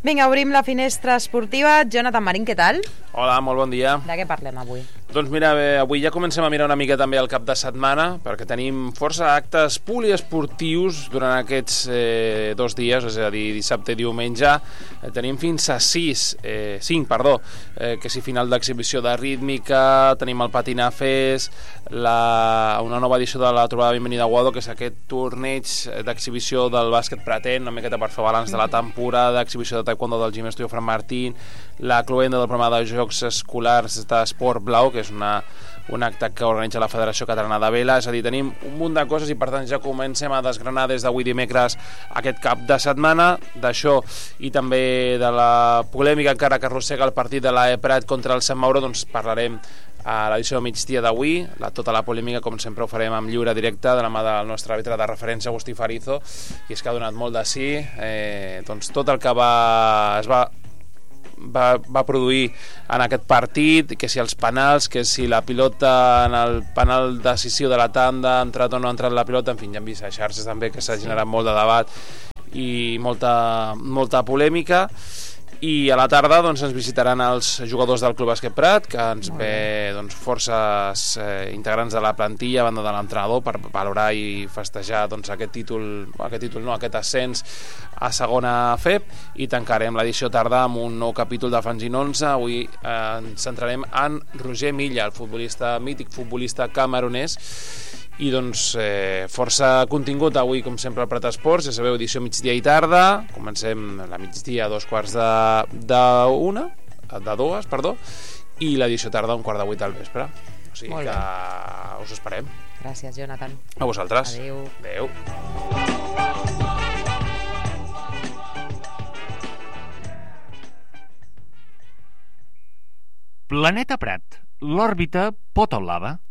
Vinga, obrim la finestra esportiva. Jonathan Marín, què tal? Hola, molt bon dia. De què parlem avui? Doncs mira, avui ja comencem a mirar una mica també el cap de setmana, perquè tenim força actes poliesportius durant aquests 2 dies, és a dir, dissabte i diumenge. Tenim fins a 5, que si final d'exhibició de rítmica, tenim el Patina Fest, una nova edició de la trobada Bienvenida a Guado, que és aquest torneig d'exhibició del bàsquet Pretén, una miqueta per fer balanç de la temporada, exhibició de taekwondo del Gim Estudio Fran Martín, la cloenda del programa de Jocs Escolars d'Esport Blau, que és un acte que organitza la Federació Catalana de Vela. És a dir, tenim un munt de coses i per tant ja comencem a desgranar des d'avui dimecres aquest cap de setmana. D'això i també de la polèmica encara que arrossega el partit de la Prat contra el Sant Mauro, doncs parlarem a l'edició de migdia d'avui. Tota la polèmica, com sempre, ho farem amb lliure directe de la mà del nostre àrbitre de referència, Agustí Farizo, i és que ha donat molt de sí. Doncs tot el que va produir en aquest partit, que si els penals, que si la pilota en el penal decisiu de la tanda ha entrat o no ha entrat la pilota, en fi, ja hem vist a xarxes també que s'ha generat molt de debat i molta polèmica. I a la tarda doncs, ens visitaran els jugadors del Club Bàsquet Prat, que ens ve doncs, forces integrants de la plantilla a banda de l'entrenador per valorar i festejar doncs, aquest ascens a segona FEP, i tancarem l'edició tarda amb un nou capítol de Fanzine 11. Avui ens centrarem en Roger Milla, el mític futbolista camerunès. I doncs força contingut avui, com sempre, al Prat Esports. Ja sabeu, edició migdia i tarda. Comencem la migdia a 2:45, i l'edició tarda a 7:15 del vespre. O sigui que us esperem. Gràcies, Jonathan. A vosaltres. Adéu. Adéu. Planeta Prat, l'òrbita pot o lava?